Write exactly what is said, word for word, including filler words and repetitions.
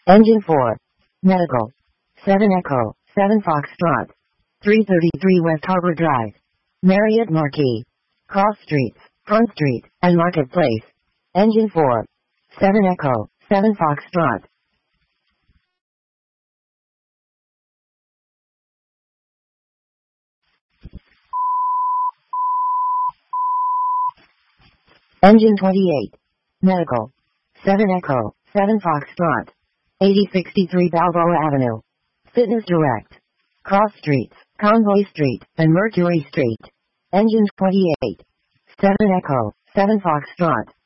Engine four. Medical. seven Echo, seven Foxtrot. three thirty-three West Harbor Drive. Marriott Marquis. Cross Streets, Front Street, and Marketplace. Engine four. seven Echo, seven Foxtrot. Engine twenty-eight. Medical. seven Echo, seven Foxtrot. eighty sixty-three Balboa Avenue. Fitness Direct. Cross Streets, Convoy Street, and Mercury Street. Engine twenty-eight. seven Echo, seven Foxtrot.